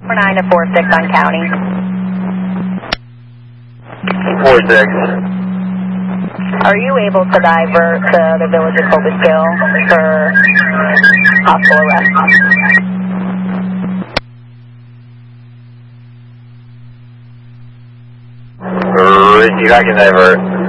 49 to 46 on county. 46. Are you able to divert to the village of Cobleskill for possible arrest? Receive, I can divert.